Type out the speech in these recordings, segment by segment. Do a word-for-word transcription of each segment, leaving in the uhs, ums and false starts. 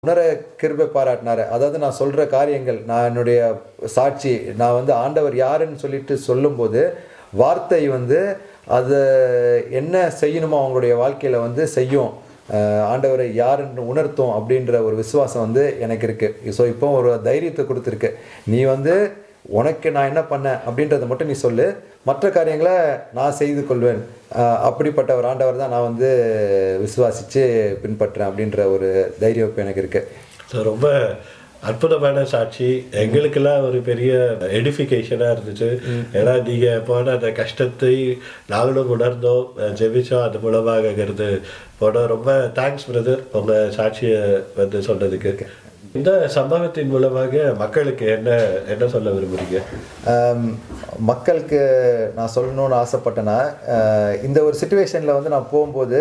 உணர கிருபை பாராட்டினாரு. அதாவது நான் சொல்ற காரியங்கள், நான் என்னுடைய சாட்சி, நான் வந்து ஆண்டவர் யாருன்னு சொல்லிட்டு சொல்லும்போது, வார்த்தை வந்து அது என்ன செய்யணுமோ அவங்களுடைய வாழ்க்கையில வந்து செய்யும். ஆண்டவரை யாருன்னு உணர்த்தும் அப்படின்ற ஒரு விசுவாசம் வந்து எனக்கு இருக்கு. ஸோ இப்போ ஒரு தைரியத்தை கொடுத்துருக்கு. நீ வந்து உனக்கு நான் என்ன பண்ணேன் அப்படின்றத மட்டும் நீ சொல்லு, மற்ற காரியங்களை நான் செய்து கொள்வேன். அப்படிப்பட்ட ஒரு ஆண்டவர் தான் நான் வந்து விசுவாசித்து பின்பற்றுறேன் அப்படின்ற ஒரு தைரியம் இப்போ எனக்கு இருக்கு. ஸோ ரொம்ப அற்புதமான சாட்சி. எங்களுக்கெல்லாம் ஒரு பெரிய எடிஃபிகேஷனாக இருந்துச்சு. ஏன்னா நீங்கள் போன அந்த கஷ்டத்தை நாங்களும் உணர்ந்தோம், ஜெபிச்சோம், அது மூலமாகங்கிறது போனோம். ரொம்ப தேங்க்ஸ் பிரதர் உங்கள் சாட்சியை வந்து சொன்னதுக்கு. இந்த சம்பவத்தின் மூலமாக மக்களுக்கு என்ன என்ன சொல்ல விரும்புகிறீங்க? மக்களுக்கு நான் சொல்லணும்னு ஆசைப்பட்டேன்னா, இந்த ஒரு சிச்சுவேஷனில் வந்து நான் போகும்போது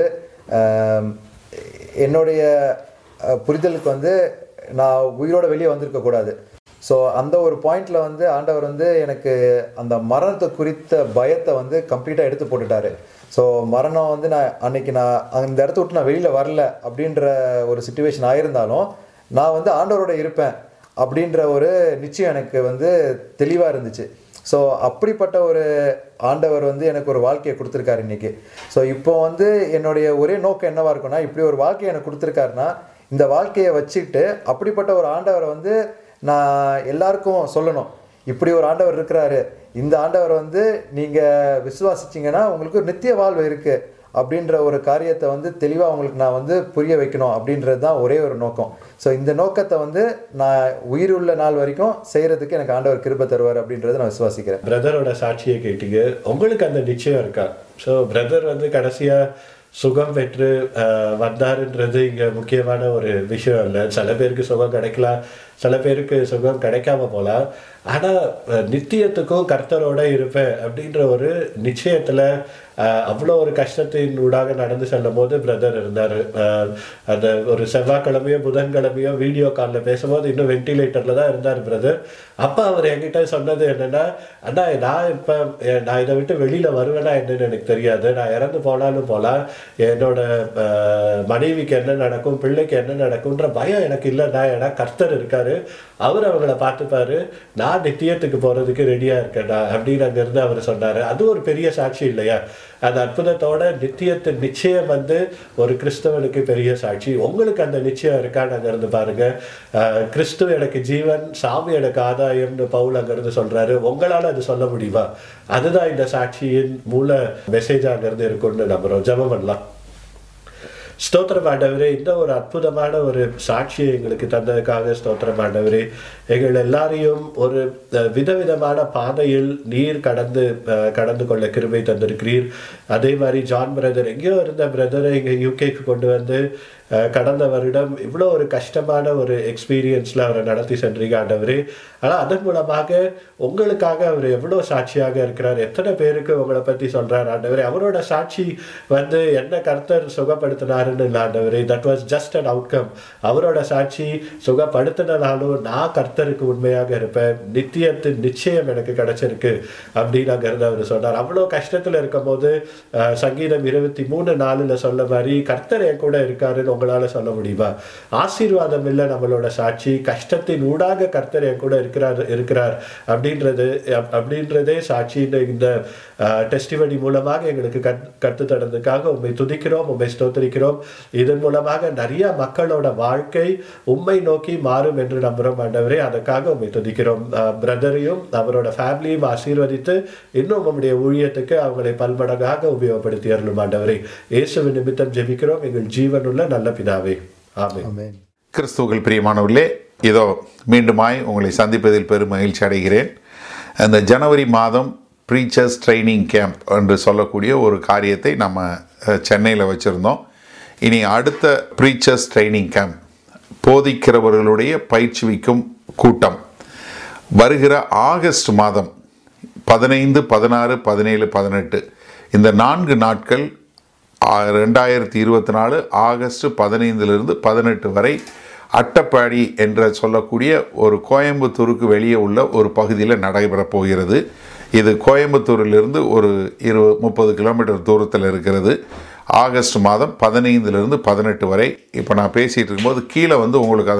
என்னுடைய புரிதலுக்கு வந்து நான் உயிரோட வெளியே வந்திருக்கக்கூடாது. ஸோ அந்த ஒரு பாயிண்டில் வந்து ஆண்டவர் வந்து எனக்கு அந்த மரணத்தை குறித்த பயத்தை வந்து கம்ப்ளீட்டாக எடுத்து போட்டுட்டாரு. ஸோ மரணம் வந்து நான் அன்னைக்கு நான் அந்த இடத்த விட்டு நான் வெளியில் வரல அப்படின்ற ஒரு சிச்சுவேஷன் ஆகியிருந்தாலும் நான் வந்து ஆண்டவரோட இருப்பேன் அப்படின்ற ஒரு நிச்சயம் எனக்கு வந்து தெளிவாக இருந்துச்சு. ஸோ அப்படிப்பட்ட ஒரு ஆண்டவர் வந்து எனக்கு ஒரு வாழ்க்கையை கொடுத்துருக்காரு இன்றைக்கி. ஸோ இப்போ வந்து என்னுடைய ஒரே நோக்கம் என்னவாக இருக்குன்னா, இப்படி ஒரு வாழ்க்கையை எனக்கு கொடுத்துருக்காருன்னா இந்த வாழ்க்கையை வச்சுக்கிட்டு அப்படிப்பட்ட ஒரு ஆண்டவரை வந்து நான் எல்லாருக்கும் சொல்லணும். இப்படி ஒரு ஆண்டவர் இருக்கிறாரு, இந்த ஆண்டவர் வந்து நீங்கள் விசுவாசிச்சிங்கன்னா உங்களுக்கு நித்திய வாழ்வு இருக்குது அப்படின்ற ஒரு காரியத்தை வந்து தெளிவாக உங்களுக்கு நான் வந்து புரிய வைக்கணும் அப்படின்றது தான் ஒரே ஒரு நோக்கம். ஸோ இந்த நோக்கத்தை வந்து நான் உயிர் உள்ள நாள் வரைக்கும் செய்கிறதுக்கு எனக்கு ஆண்டவர் கிருபை தருவார் அப்படின்றத நான் விசுவாசிக்கிறேன். பிரதரோட சாட்சியை கேட்டீங்க, உங்களுக்கு அந்த நிச்சயம் இருக்கா? ஸோ பிரதர் வந்து கடைசியாக சுகம் பெற்று வந்தாருன்றது இங்கே முக்கியமான ஒரு விஷயம் இல்லை. சில பேருக்கு சுகம் கிடைக்கலாம், சில பேருக்கு சுகம் கிடைக்காம போகலாம். ஆனால் நித்தியத்துக்கும் கர்த்தரோட இருப்பேன் அப்படின்ற ஒரு நிச்சயத்தில் அவ்வளோ ஒரு கஷ்டத்தின் ஊடாக நடந்து செல்லும் போது பிரதர் இருந்தார். அந்த ஒரு செவ்வாய்க்கிழமையோ புதன்கிழமையோ வீடியோ காலில் பேசும்போது இன்னும் வென்டிலேட்டரில் தான் இருந்தார் பிரதர். அப்போ அவர் என்கிட்ட சொன்னது என்னென்னா, அண்ணா நான் இப்போ நான் இதை விட்டு வெளியில் வருவேன்னா என்னன்னு எனக்கு தெரியாது, நான் இறந்து போனாலும் போகலாம், என்னோட மனைவிக்கு என்ன நடக்கும், பிள்ளைக்கு என்ன நடக்கும்ன்ற பயம் எனக்கு இல்லைண்ணா, ஏன்னா கர்த்தர் இருக்காரு, அவர் அவங்கள பார்த்துப்பாரு, நான் நித்தியத்துக்கு போகிறதுக்கு ரெடியாக இருக்கேன்டா அப்படின்னு அங்கேருந்து அவர் சொன்னார். அது ஒரு பெரிய சாட்சி இல்லையா? அந்த அற்புதத்தோட நித்தியத்தின் நிச்சயம் வந்து ஒரு கிறிஸ்தவனுக்கு பெரிய சாட்சி. உங்களுக்கு அந்த நிச்சயம் இருக்கான்னு அங்கேருந்து பாருங்க. கிறிஸ்து எனக்கு ஜீவன், சாமி எனக்கு ஆதாயம்னு பவுல் அங்கேருந்து சொல்றாரு. உங்களால் அது சொல்ல முடியுமா? அதுதான் இந்த சாட்சியின் மூல மெசேஜ் அங்கேருந்து இருக்கும்னு நம்புறோம். ஜெபம் பண்ணலாம். ஸ்தோத்திரம் ஆண்டவரே, இந்த ஒரு அற்புதமான ஒரு சாட்சியை எங்களுக்கு தந்ததுக்காக ஸ்தோத்திரம் ஆண்டவரே. எங்கள் எல்லாரையும் ஒரு விதவிதமான பாதையில் நீர் கடந்து கடந்து கொள்ள கிருபை தந்திருக்கிறீர். அதே மாதிரி ஜான் பிரதர் எங்கேயோ இருந்த பிரதரை இங்கே யூகேக்கு கொண்டு வந்து கடந்த வருடம் இவ்வளோ ஒரு கஷ்டமான ஒரு எக்ஸ்பீரியன்ஸில் அவரை நடத்தி சென்றீங்க ஆண்டவரே. ஆனால் அதன் மூலமாக உங்களுக்காக அவர் எவ்வளோ சாட்சியாக இருக்கிறார், எத்தனை பேருக்கு உங்களை பற்றி சொல்கிறார் ஆண்டவரே. அவரோட சாட்சி வந்து என்ன கர்த்தர் சுகப்படுத்தினாருன்னு இல்லை ஆண்டவரே, that was just an outcome. அவரோட சாட்சி சுகப்படுத்தினாலும் நான் கர்த்தருக்கு உண்மையாக இருப்பேன், நித்தியத்தின் நிச்சயம் எனக்கு கிடைச்சிருக்கு அப்படின்னு அங்கிருந்து அவர் சொன்னார். அவ்வளோ கஷ்டத்தில் இருக்கும் போது சங்கீதம் இருபத்தி மூணு நாலில் சொல்ல மாதிரி கர்த்தர் என் கூட இருக்காருன்னு உங்களால் சொல்ல முடியுமா? ஆசீர்வாதம் இல்லை நம்மளோட சாட்சி, கஷ்டத்தின் ஊடாக கர்த்தர் என் கூட இருக்கிறார் இருக்கிறார் அப்படின்றது அப்படின்றதே சாட்சி. இந்த டெஸ்டிமனி மூலமாக எங்களுக்கு கத் கற்று தந்ததுக்காக உண்மை துதிக்கிறோம், உண்மை ஸ்தோத்திரிக்கிறோம். இதன் மூலமாக நிறைய மக்களோட வாழ்க்கை உண்மை நோக்கி மாறும் என்று நம்புகிறோம் ஆண்டவரே. அதுக்காக உண்மை துதிக்கிறோம். பிரதரையும் அவரோட ஃபேமிலியும் ஆசீர்வதித்து இன்னும் நம்முடைய ஊழியத்துக்கு அவங்களை பல்மடங்காக உபயோகப்படுத்தி அருளும் ஆண்டவரே. இயேசுவின் நிமித்தம் ஜெபிக்கிறோம் எங்கள் ஜீவனுள்ள நல்ல பிதாவே, ஆமென். கிறிஸ்துவுக்குள் பிரியமானவர்களே, இதோ மீண்டுமாய் உங்களை சந்திப்பதில் பெரும் மகிழ்ச்சி அடைகிறேன். அந்த ஜனவரி மாதம் ப்ரீச்சர்ஸ் ட்ரைனிங் கேம்ப் என்று சொல்லக்கூடிய ஒரு காரியத்தை நம்ம சென்னையில் வச்சுருந்தோம். இனி அடுத்த ப்ரீச்சர்ஸ் ட்ரைனிங் கேம்ப், போதிக்கிறவர்களுடைய பயிற்சிவிக்கும் கூட்டம், வருகிற ஆகஸ்ட் மாதம் பதினைந்து பதினாறு பதினேழு பதினெட்டு இந்த நான்கு நாட்கள் ரெண்டாயிரத்தி இருபத்தி நாலு ஆகஸ்ட் பதினைந்திலிருந்து பதினெட்டு வரை அட்டப்பாடி என்ற சொல்லக்கூடிய ஒரு கோயம்புத்தூருக்கு வெளியே உள்ள ஒரு பகுதியில் நடைபெறப் போகிறது. இது கோயம்புத்தூரிலிருந்து ஒரு இரு முப்பது கிலோமீட்டர் தூரத்தில் இருக்கிறது. ஆகஸ்ட் மாதம் பதினைந்திலிருந்து பதினெட்டு வரை. இப்போ நான் பேசிகிட்டு இருக்கும்போது கீழே வந்து உங்களுக்கு